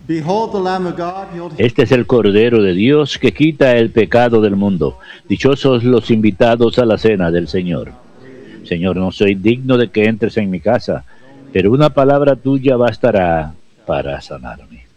Behold the Lamb of God. Behold Este es el Cordero de Dios que quita el pecado del mundo. Dichosos los invitados a la cena del Señor. Señor, no soy digno de que entres en mi casa, pero una palabra tuya bastará para sanarme.